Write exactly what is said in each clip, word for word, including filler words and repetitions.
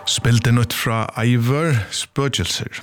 Spilte nytt fra Ivor Spøkelser.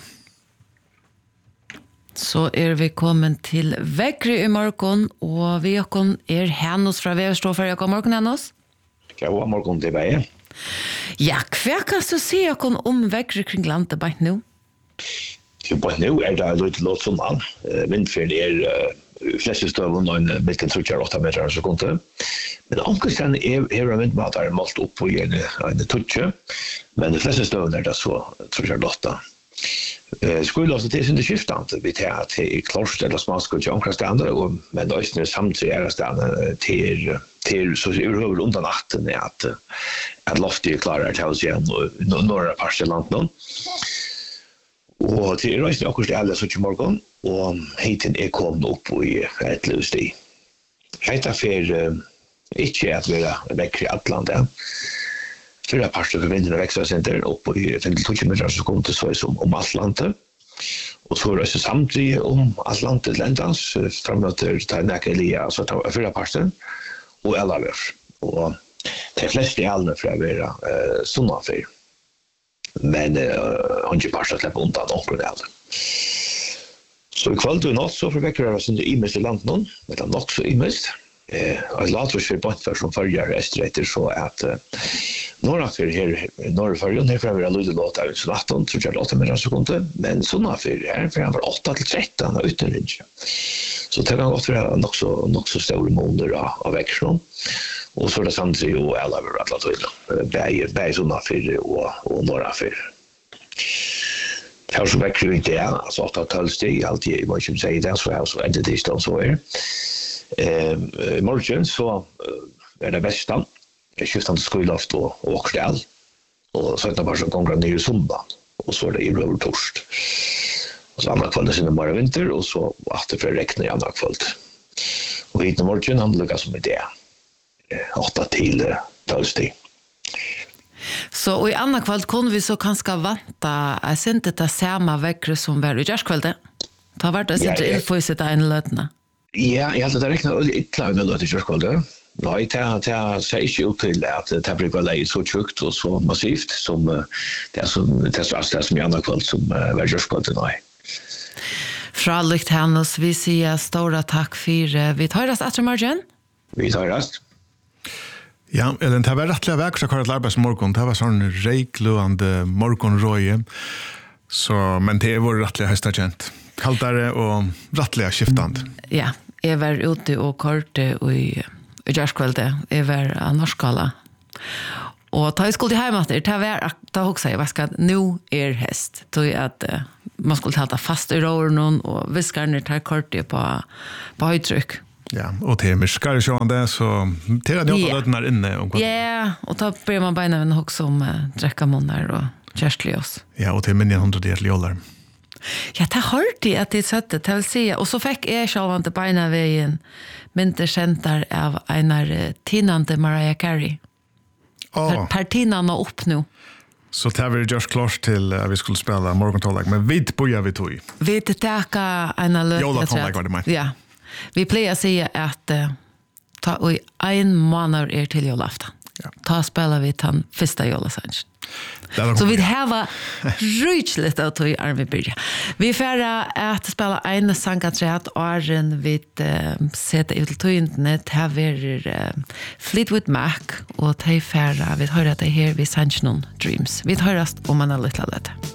Så er vi kommet til Vekri i morgen, og vi er Hennos fra Veverstoffer. God morgen, Hennos. God morgen til meg. Ja, hva kan du si om Vekri kring landet bare nå? Jo, bare nå er det litt låt som man. Vindfjord er fleste støven og en hvilken tror jeg åtte meter så kom til. Men omkring er her og vindmater er malt opp på en, en tutje, men de fleste støven er det så tror jeg åtte. Uh, skulle også til sin skiftende vi tar til klart eller smask og omkringstående, men også er samtidig er stående til, til så overhovedet under natten at, at loftet klarer til oss igjen og några parser langt nå. Og til reisen akkurat til alle sånn i morgen, og hiten er kommet opp i et løstig. Heta for uh, ikke at vi er vekker i Atlantet. Fyra parter för vinden av växtcenter upp i tjugo meter så kom det så som om Atlantet. Och så är det samtidigt om Atlantet ländans framåt till Näkelia så tar fyra parter och alla över. Och de flesta är alla för att vara eh såna för. Men eh inte parter släpper undan och det. Så i kväll då natt så förväcker jag sen i mest land någon, men det också i mest. Eh jag låter för på för som följer estreter så att några för här några för ju för att låta låta ut så att de tror jag åtta meter sekunder men såna för här för han var åtta till tretton utan ringe. Så det kan gott vara nog så nog så stora månader av växeln. Och så är det samtidigt och alla över alla två. Bäj bäj såna för och och några för. Det har så växer inte är alltså åtta tolv steg alltid vad jag säger det så här så är det distans så är. Eh morgon så är det bästa. Jag skiftade skolloft och åkte all. Och så att det bara så gånger ner i söndag. Och så är det i röver torst. Och så andra kvällen sen bara vinter och så efter för räkna i andra kväll. Och hit i morgon han lyckas som det. åtta till tolv steg. Så i andra kväll kunde vi så kanske vänta. Jag ser inte det samma väckre som var i järskvället. Det har varit att sitta in för sitta en lötna. Ja, jag hade det räknat ytterligare en löt i järskvället. Nej, det har det ser inte ut till att det brukar lägga så tjockt och så massivt som det är som det är som i andra kväll som var järskvället nej. Fraligt Hennes, vi säger stora tack för vi tar oss efter morgon. Vi tar oss. Ja, eller det var rättliga väg så kallat arbetsmorgon. Det var sån reglöande morgonroje. Så men det var rättliga hästargent. Kallare och rättliga skiftande. Ja, jag var ute och korte och i järskväldet. Jag var av Norskala. Och ta i skuld i hemmater. Det var att också jag ska nu är häst. Då är att man skulle hålla fast i rören och viskar ner tar korte på på högtryck. Ja, och till myskar sjönde så till att jobba där inne om. Ja, och då börjar man bara även också om dräcka månader och kerstlios. Ja, och till minne hundra del jollar. Ja, det hørte at det satt det, vil si. Og så fikk jeg selv til beina veien mynte kjentar av en tinande Mariah Carey. Oh. Per tinande opp nå. Så det var just klart til at vi skulle spela morgontonlag, men vi börjar vi tog. Vi tilltaka en löt. Jolatonlag var det med. Ja. Vi pleier å si at uh, ta, og en måned er til jolaften. Ja. Ta spelar vi den första jolasangen. Så vi har rysligt att ta i armbyrja. Vi får att spela en sangaträtt och vi sätter ut till internet. Här är Fleetwood Mac och det är färra. Vi hör att det här vid Sanchinon Dreams. Vi hör om man är lite lätt.